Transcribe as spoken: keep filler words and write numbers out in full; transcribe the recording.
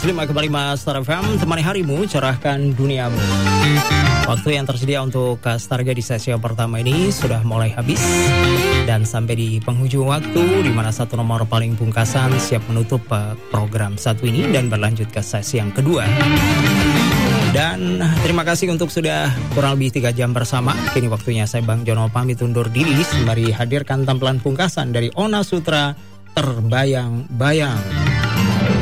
seratus lima kembali Star F M, temani harimu, cerahkan duniamu. Waktu yang tersedia untuk Kastarga di sesi yang pertama ini sudah mulai habis. Dan sampai di penghujung waktu, di mana satu nomor paling pungkasan siap menutup program satu ini dan berlanjut ke sesi yang kedua. Dan terima kasih untuk sudah kurang lebih tiga jam bersama. Kini waktunya saya Bang Jono pamit undur diri sembari hadirkan tampilan pungkasan dari Ona Sutra, Terbayang-Bayang.